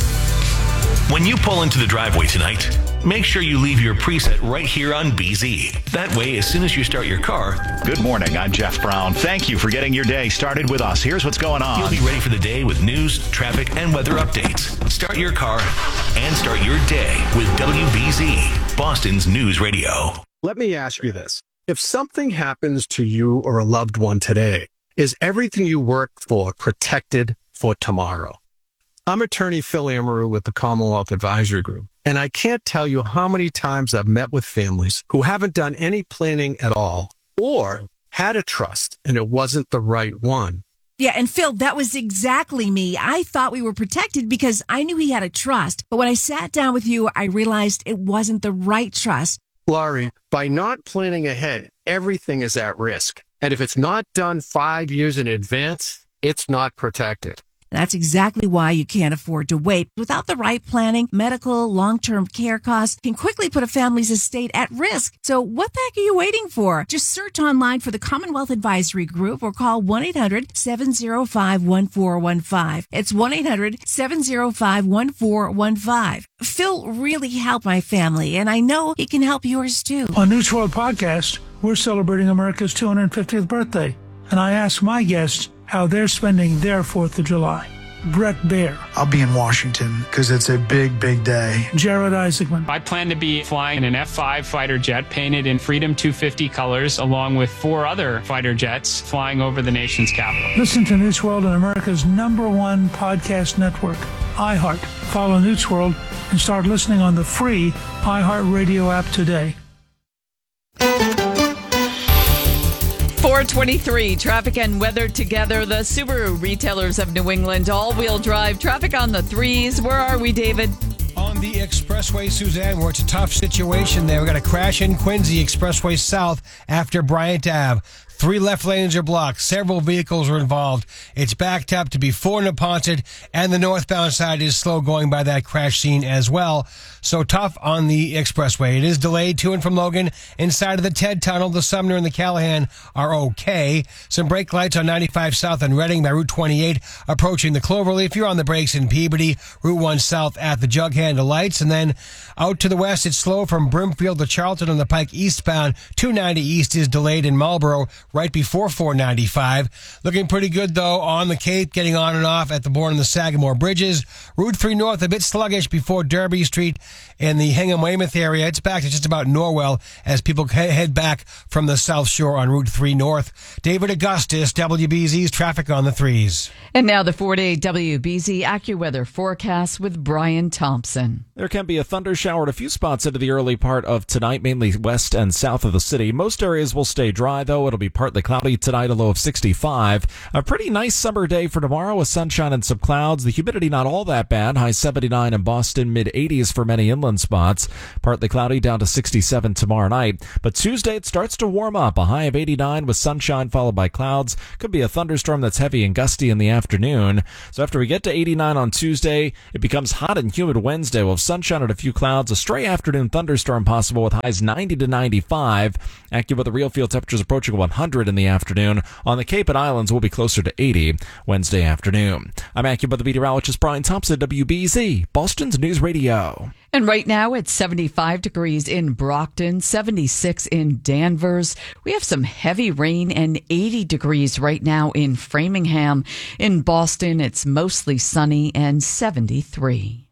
When you pull into the driveway tonight, make sure you leave your preset right here on BZ. That way, as soon as you start your car... Good morning, I'm Jeff Brown. Thank you for getting your day started with us. Here's what's going on. You'll be ready for the day with news, traffic, and weather updates. Start your car and start your day with WBZ, Boston's News Radio. Let me ask you this. If something happens to you or a loved one today, is everything you work for protected for tomorrow? I'm attorney Phil Amaru with the Commonwealth Advisory Group, and I can't tell you how many times I've met with families who haven't done any planning at all or had a trust and it wasn't the right one. Yeah, and Phil, that was exactly me. I thought we were protected because I knew he had a trust, but when I sat down with you, I realized it wasn't the right trust. Laurie, by not planning ahead, everything is at risk. And if it's not done 5 years in advance, it's not protected. That's exactly why you can't afford to wait. Without the right planning, medical, long-term care costs can quickly put a family's estate at risk. So what the heck are you waiting for? Just search online for the Commonwealth Advisory Group or call 1-800-705-1415. It's 1-800-705-1415. Phil really helped my family, and I know he can help yours too. On News World Podcast, we're celebrating America's 250th birthday, and I ask my guests how they're spending their 4th of July. Brett Baer. I'll be in Washington because it's a big, big day. Jared Isaacman. I plan to be flying in an F-5 fighter jet painted in Freedom 250 colors, along with 4 other fighter jets flying over the nation's capital. Listen to Newt's World on America's #1 podcast network, iHeart. Follow Newt's World and start listening on the free iHeartRadio app today. 423, traffic and weather together. The Subaru retailers of New England, all-wheel drive traffic on the 3s. Where are we, David? On the Expressway, Suzanne, where it's a tough situation there. We got a crash in Quincy, Expressway South after Bryant Ave. 3 left lanes are blocked. Several vehicles were involved. It's backed up to before Neponset, and the northbound side is slow going by that crash scene as well. So tough on the expressway. It is delayed to and from Logan. Inside of the Ted Tunnel, the Sumner and the Callahan are okay. Some brake lights on 95 South and Reading by Route 28 approaching the Cloverleaf. You're on the brakes in Peabody, Route 1 South at the Jug Handle lights. And then out to the west, it's slow from Brimfield to Charlton on the Pike eastbound. 290 East is delayed in Marlboro right before 495. Looking pretty good, though, on the Cape, getting on and off at the Bourne and the Sagamore bridges. Route 3 North, a bit sluggish before Derby Street in the Hingham-Weymouth area. It's back to just about Norwell as people head back from the South Shore on Route 3 North. David Augustus, WBZ's traffic on the 3s. And now the 4-day WBZ AccuWeather forecast with Brian Thompson. There can be a thunder shower at a few spots into the early part of tonight, mainly west and south of the city. Most areas will stay dry, though. It'll be partly cloudy tonight, a low of 65. A pretty nice summer day for tomorrow with sunshine and some clouds. The humidity not all that bad. High 79 in Boston, mid-80s for many inland spots. Partly cloudy down to 67 tomorrow night. But Tuesday it starts to warm up. A high of 89 with sunshine followed by clouds. Could be a thunderstorm that's heavy and gusty in the afternoon. So after we get to 89 on Tuesday, it becomes hot and humid Wednesday. We'll have sunshine and a few clouds. A stray afternoon thunderstorm possible with highs 90 to 95. AccuWeather real field temperatures approaching 100 in the afternoon. On the Cape and Islands, we'll be closer to 80 Wednesday afternoon. I'm AccuWeather meteorologist Brian Thompson, WBZ, Boston's News Radio. And right now it's 75 degrees in Brockton, 76 in Danvers. We have some heavy rain and 80 degrees right now in Framingham. In Boston, it's mostly sunny and 73.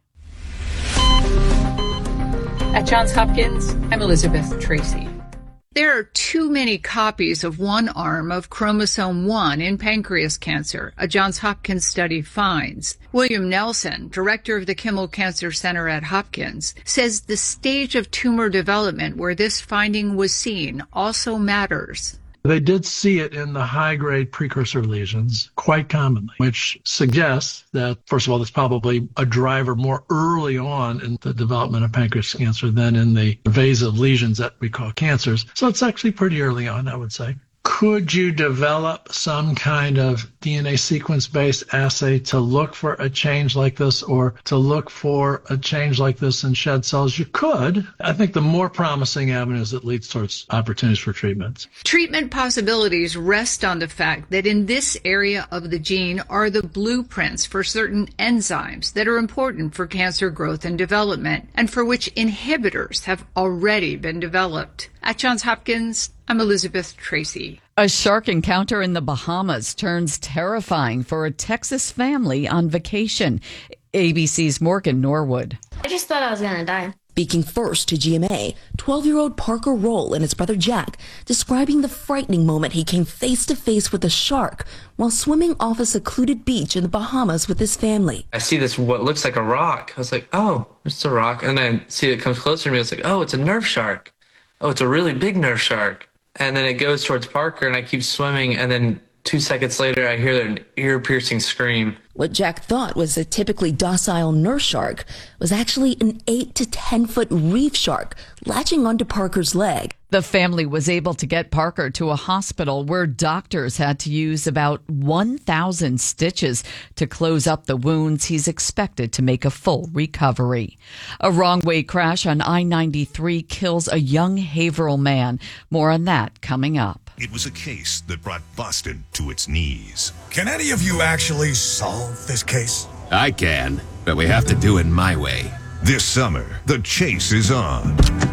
At Johns Hopkins, I'm Elizabeth Tracy. There are too many copies of one arm of chromosome 1 in pancreas cancer, a Johns Hopkins study finds. William Nelson, director of the Kimmel Cancer Center at Hopkins, says the stage of tumor development where this finding was seen also matters. They did see it in the high-grade precursor lesions quite commonly, which suggests that, first of all, there's probably a driver more early on in the development of pancreas cancer than in the invasive lesions that we call cancers. So it's actually pretty early on, I would say. Could you develop some kind of DNA sequence-based assay to look for a change like this or to look for a change like this in shed cells? You could. I think the more promising avenues that leads towards opportunities for treatments. Treatment possibilities rest on the fact that in this area of the gene are the blueprints for certain enzymes that are important for cancer growth and development and for which inhibitors have already been developed. At Johns Hopkins, I'm Elizabeth Tracy. A shark encounter in the Bahamas turns terrifying for a Texas family on vacation. ABC's Morgan Norwood. I just thought I was going to die. Speaking first to GMA, 12-year-old Parker Roll and his brother Jack describing the frightening moment he came face to face with a shark while swimming off a secluded beach in the Bahamas with his family. I see this, what looks like a rock. I was like, oh, it's a rock. And then I see it comes closer to me. I was like, oh, it's a nerf shark. Oh, it's a really big nerf shark. And then it goes towards Parker, and I keep swimming, and then 2 seconds later, I hear an ear-piercing scream. What Jack thought was a typically docile nurse shark was actually an 8 to 10-foot reef shark latching onto Parker's leg. The family was able to get Parker to a hospital where doctors had to use about 1,000 stitches to close up the wounds. He's expected to make a full recovery. A wrong-way crash on I-93 kills a young Haverhill man. More on that coming up. It was a case that brought Boston to its knees. Can any of you actually solve this case? I can, but we have to do it my way. This summer, the chase is on.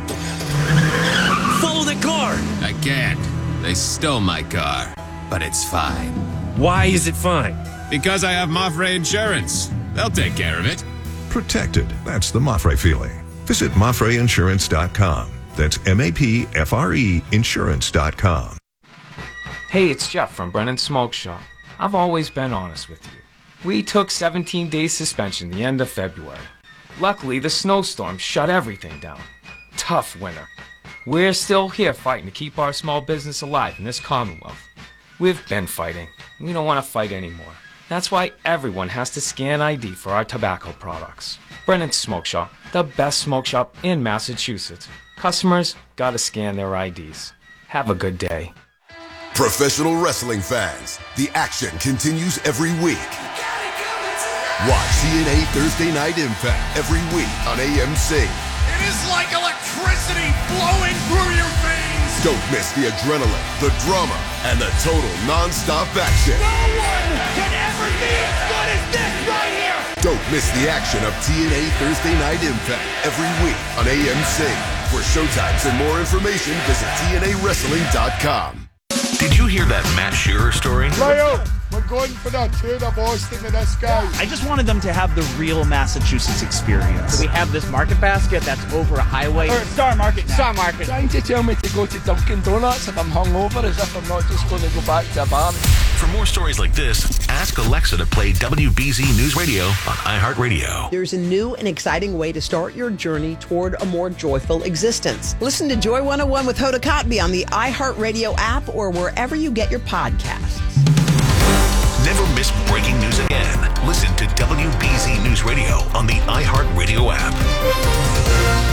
Follow the car! I can't. They stole my car, but it's fine. Why is it fine? Because I have Mafre Insurance. They'll take care of it. Protected. That's the Mafre feeling. Visit MafreInsurance.com. That's MAPFRE Insurance.com. Hey, it's Jeff from Brennan Smoke Shop. I've always been honest with you. We took 17 days suspension the end of February. Luckily, the snowstorm shut everything down. Tough winter. We're still here fighting to keep our small business alive in this Commonwealth. We've been fighting. We don't want to fight anymore. That's why everyone has to scan ID for our tobacco products. Brennan Smoke Shop, the best smoke shop in Massachusetts. Customers gotta scan their IDs. Have a good day. Professional wrestling fans, the action continues every week. Watch TNA Thursday Night Impact every week on AMC. It is like electricity flowing through your veins. Don't miss the adrenaline, the drama, and the total non-stop action. No one can ever be as good as this right here. Don't miss the action of TNA Thursday Night Impact every week on AMC. For showtimes and more information, visit TNAWrestling.com. Did you hear that Matt Shearer story? Leo, we're going for that turn of Austin in the sky. I just wanted them to have the real Massachusetts experience. So we have this market basket that's over a highway. Or Star Market. Star Market. Trying to tell me to go to Dunkin' Donuts if I'm hungover, as if I'm not just going to go back to a bar. For more stories like this, ask Alexa to play WBZ News Radio on iHeartRadio. There's a new and exciting way to start your journey toward a more joyful existence. Listen to Joy 101 with Hoda Kotb on the iHeartRadio app or wherever you get your podcasts. Never miss breaking news again. Listen to WBZ News Radio on the iHeartRadio app.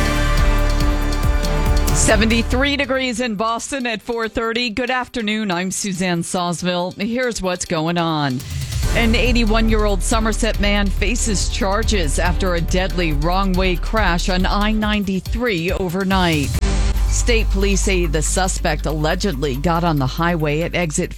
73 degrees in Boston at 4:30. Good afternoon. I'm Suzanne Sawsville. Here's what's going on. An 81-year-old Somerset man faces charges after a deadly wrong-way crash on I-93 overnight. State police say the suspect allegedly got on the highway at exit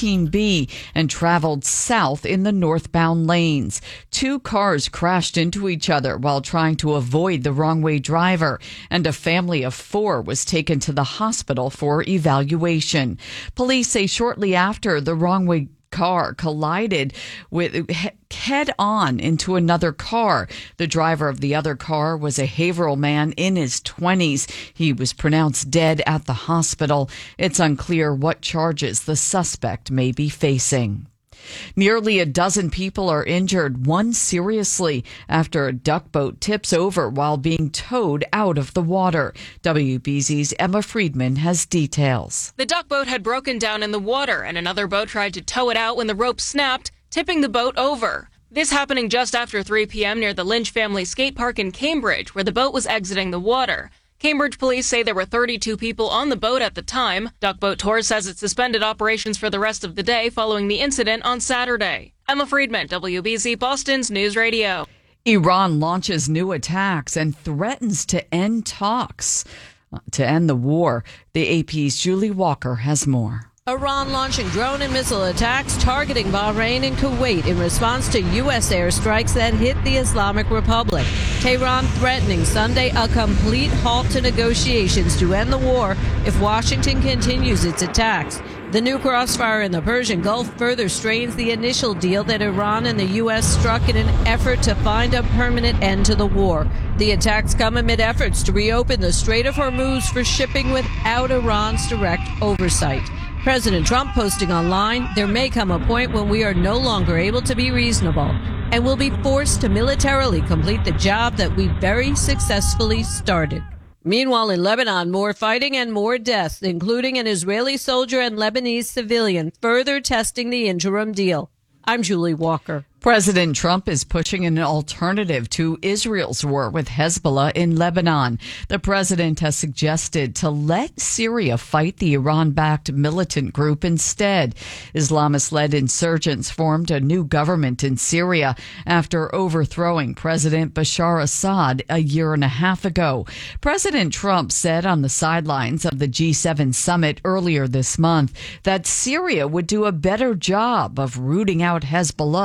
15B and traveled south in the northbound lanes. Two cars crashed into each other while trying to avoid the wrong-way driver, and a family of four was taken to the hospital for evaluation. Police say shortly after, the wrong-way car collided with head-on into another car. The driver of the other car was a Haverhill man in his 20s. He was pronounced dead at the hospital. It's unclear what charges the suspect may be facing. Nearly a dozen people are injured, one seriously, after a duck boat tips over while being towed out of the water. WBZ's Emma Friedman has details. The duck boat had broken down in the water, and another boat tried to tow it out when the rope snapped, tipping the boat over. This happening just after 3 p.m. near the Lynch Family Skate Park in Cambridge, where the boat was exiting the water. Cambridge police say there were 32 people on the boat at the time. Duckboat Tours says it suspended operations for the rest of the day following the incident on Saturday. Emma Friedman, WBZ Boston's News Radio. Iran launches new attacks and threatens to end talks to end the war. The AP's Julie Walker has more. Iran launching drone and missile attacks targeting Bahrain and Kuwait in response to U.S. airstrikes that hit the Islamic Republic. Tehran threatening Sunday a complete halt to negotiations to end the war if Washington continues its attacks. The new crossfire in the Persian Gulf further strains the initial deal that Iran and the U.S. struck in an effort to find a permanent end to the war. The attacks come amid efforts to reopen the Strait of Hormuz for shipping without Iran's direct oversight. President Trump posting online, there may come a point when we are no longer able to be reasonable and will be forced to militarily complete the job that we very successfully started. Meanwhile, in Lebanon, more fighting and more deaths, including an Israeli soldier and Lebanese civilian, further testing the interim deal. I'm Julie Walker. President Trump is pushing an alternative to Israel's war with Hezbollah in Lebanon. The president has suggested to let Syria fight the Iran-backed militant group instead. Islamist-led insurgents formed a new government in Syria after overthrowing President Bashar Assad a year and a half ago. President Trump said on the sidelines of the G7 summit earlier this month that Syria would do a better job of rooting out Hezbollah than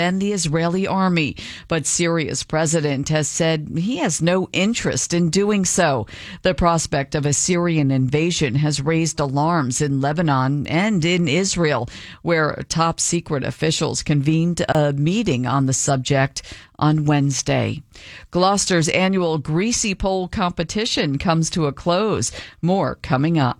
and the Israeli army. But Syria's president has said he has no interest in doing so. The prospect of a Syrian invasion has raised alarms in Lebanon and in Israel, where top secret officials convened a meeting on the subject on Wednesday. Gloucester's annual Greasy Pole competition comes to a close. More coming up.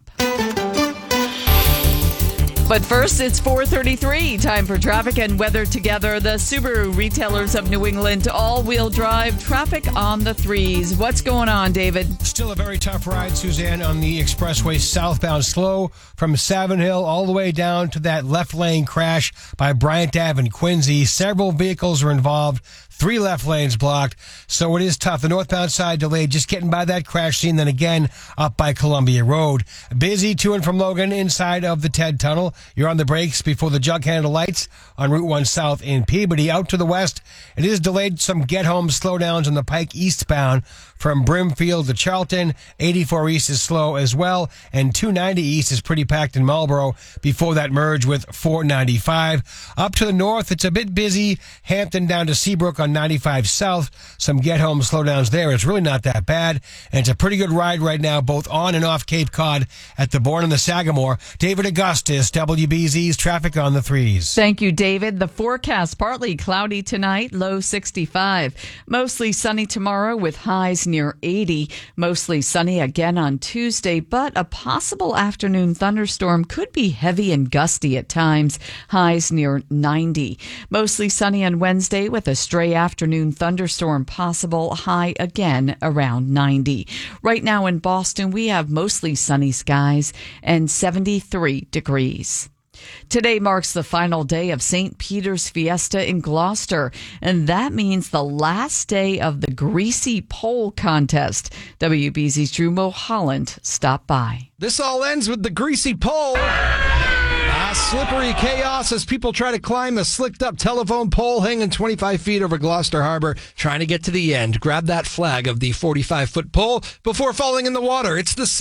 But first, it's 4:33. Time for traffic and weather together. The Subaru retailers of New England, all-wheel drive traffic on the threes. What's going on, David? Still a very tough ride, Suzanne, on the expressway southbound, slow from Savin Hill all the way down to that left lane crash by Bryant Ave and Quincy. Several vehicles are involved. 3 left lanes blocked, so it is tough. The northbound side delayed, just getting by that crash scene, then again up by Columbia Road. Busy to and from Logan inside of the Ted Tunnel. You're on the brakes before the jug handle lights on Route 1 South in Peabody. Out to the west, it is delayed. Some get-home slowdowns on the Pike eastbound from Brimfield to Charlton. 84 East is slow as well, and 290 East is pretty packed in Marlboro before that merge with 495. Up to the north, it's a bit busy. Hampton down to Seabrook on 95 South. Some get-home slowdowns there. It's really not that bad, and it's a pretty good ride right now, both on and off Cape Cod at the Bourne and the Sagamore. David Augustus, WBZ's traffic on the threes. Thank you, David. The forecast, partly cloudy tonight, low 65. Mostly sunny tomorrow with highs near 80. Mostly sunny again on Tuesday, but a possible afternoon thunderstorm could be heavy and gusty at times. Highs near 90. Mostly sunny on Wednesday with a stray afternoon thunderstorm possible. High again around 90. Right now in Boston, we have mostly sunny skies and 73 degrees. Today marks the final day of St. Peter's Fiesta in Gloucester, and that means the last day of the Greasy Pole contest. WBZ's Drew Mulholland stopped by. This all ends with the Greasy Pole. Slippery chaos as people try to climb a slicked-up telephone pole hanging 25 feet over Gloucester Harbor, trying to get to the end. Grab that flag of the 45-foot pole before falling in the water. It's the